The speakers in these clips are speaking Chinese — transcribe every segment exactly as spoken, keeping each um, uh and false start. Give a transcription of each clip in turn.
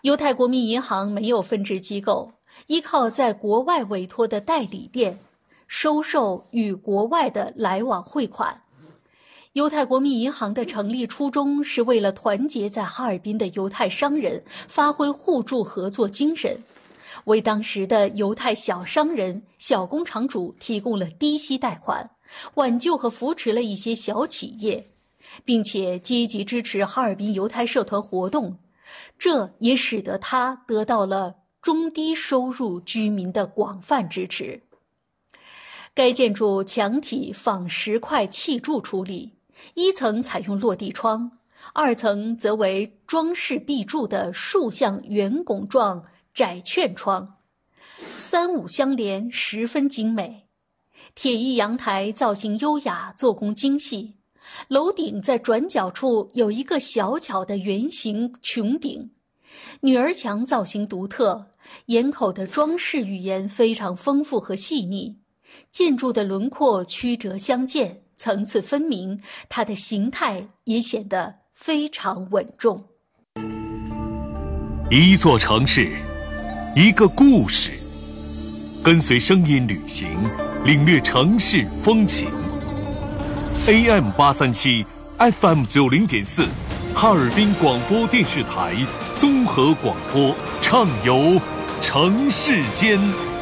犹太国民银行没有分支机构，依靠在国外委托的代理店，收受与国外的来往汇款。犹太国民银行的成立初衷是为了团结在哈尔滨的犹太商人，发挥互助合作精神，为当时的犹太小商人、小工厂主提供了低息贷款，挽救和扶持了一些小企业，并且积极支持哈尔滨犹太社团活动，这也使得他得到了中低收入居民的广泛支持。该建筑墙体仿石块砌筑处理，一层采用落地窗，二层则为装饰壁柱的竖向圆拱状窄券窗，三五相连，十分精美。铁艺阳台造型优雅，做工精细，楼顶在转角处有一个小巧的圆形穹顶，女儿墙造型独特，檐口的装饰语言非常丰富和细腻，建筑的轮廓曲折相间，层次分明，它的形态也显得非常稳重。 一座城市，一个故事，跟随声音旅行，领略城市风情。A M 八三七 F M 九零点四，哈尔滨广播电视台综合广播，畅游城市间。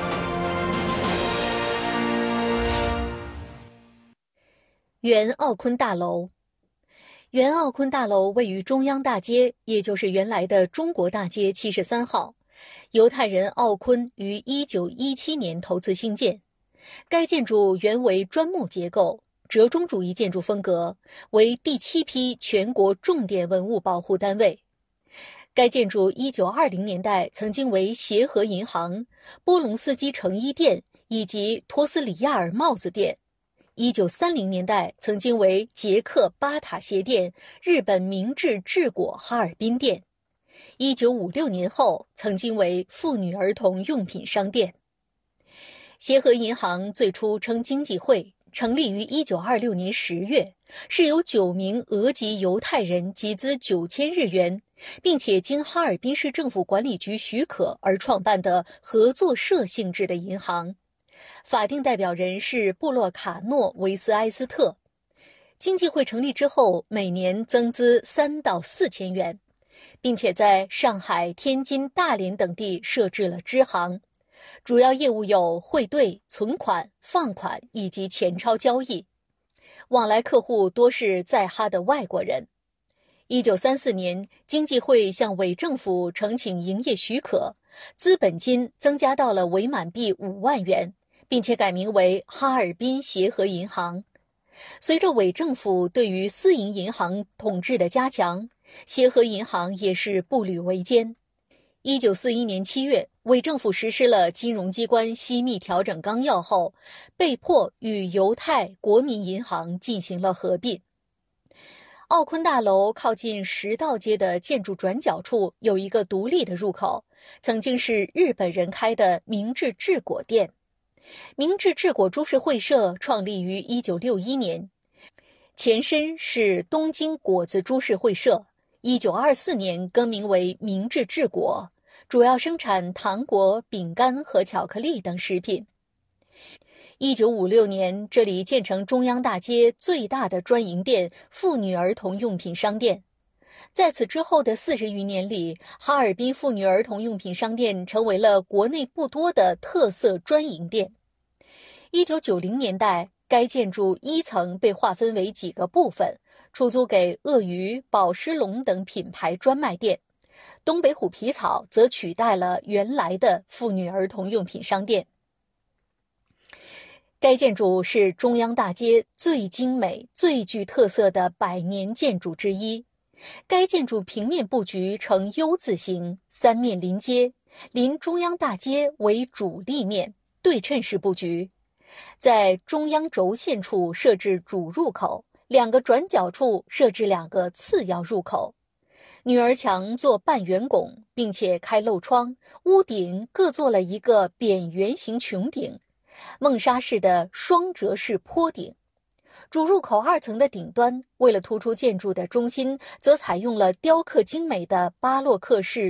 原奥坤大楼。原奥坤大楼位于中央大街，也就是原来的中国大街七十三号。犹太人奥坤于一九一七年投资兴建。该建筑原为砖木结构，折中主义建筑风格，为第七批全国重点文物保护单位。该建筑一九二零年代曾经为协和银行、波隆斯基成衣店以及托斯里亚尔帽子店。一九三零年代曾经为捷克巴塔鞋店、日本明治治果哈尔滨店。一九五六年后曾经为妇女儿童用品商店。协和银行最初称经济会，成立于一九二六年十月，是由九名俄籍犹太人集资九千日元，并且经哈尔滨市政府管理局许可而创办的合作社性质的银行。法定代表人是布洛卡诺维斯埃斯特。经济会成立之后，每年增资三到四千元，并且在上海、天津、大连等地设置了支行，主要业务有汇兑、存款、放款以及钱钞交易，往来客户多是在哈的外国人。一九三四年，经济会向伪政府呈请营业许可，资本金增加到了伪满币五万元，并且改名为哈尔滨协和银行。随着伪政府对于私营银行统治的加强，协和银行也是步履维艰。一九四一年七月，伪政府实施了金融机关机密调整纲要后，被迫与犹太国民银行进行了合并。奥坤大楼靠近十道街的建筑转角处有一个独立的入口，曾经是日本人开的明治治果店。明治治果株式会社创立于一九六一年，前身是东京果子株式会社，一九二四年更名为明治治果，主要生产糖果、饼干和巧克力等食品。一九五六年，这里建成中央大街最大的专营店妇女儿童用品商店。在此之后的四十余年里，哈尔滨妇女儿童用品商店成为了国内不多的特色专营店。一九九零年代，该建筑一层被划分为几个部分，出租给鳄鱼、宝狮龙等品牌专卖店。东北虎皮草则取代了原来的妇女儿童用品商店。该建筑是中央大街最精美、最具特色的百年建筑之一。该建筑平面布局呈 U 字形，三面临街，临中央大街为主立面，对称式布局。在中央轴线处设置主入口，两个转角处设置两个次要入口。女儿墙做半圆拱，并且开漏窗，屋顶各做了一个扁圆形穹顶，梦沙式的双折式坡顶。主入口二层的顶端，为了突出建筑的中心，则采用了雕刻精美的巴洛克式